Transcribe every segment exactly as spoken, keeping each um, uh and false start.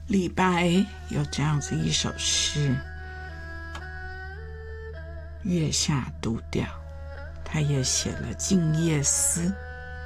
李白有这样子一首诗，月下独钓，他也写了静夜思，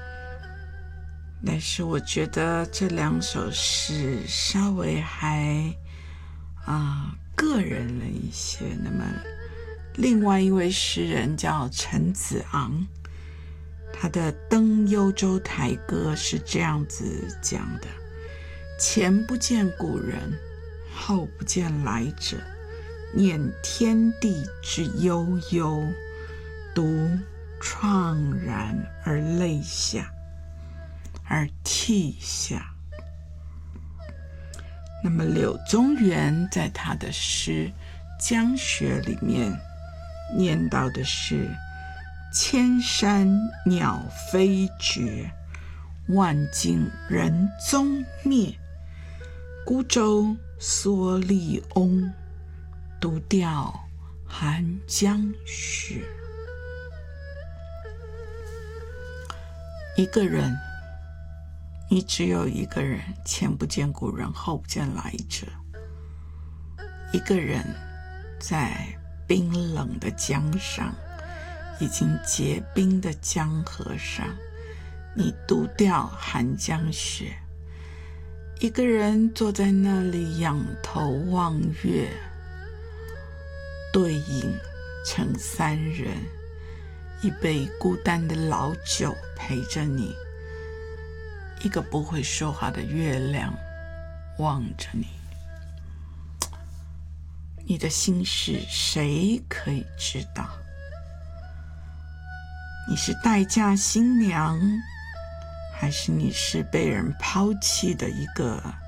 但是我觉得这两首诗稍微还啊、呃、个人了一些。那么另外一位诗人叫陈子昂，他的《登幽州台歌》是这样子讲的：前不见古人，后不见来者，念天地之悠悠，独怆然而泪下，而涕下。那么柳宗元在他的诗《江雪》里面念到的是：千山鸟飞绝，万径人踪灭，孤舟蓑笠翁，独钓寒江雪。一个人，你只有一个人，前不见古人，后不见来者。一个人在冰冷的江上，已经结冰的江河上，你独钓寒江雪。一个人坐在那里仰头望月，对影成三人，一杯孤单的老酒陪着你，一个不会说话的月亮望着你。你的心事谁可以知道？你是待嫁新娘，还是你是被人抛弃的一个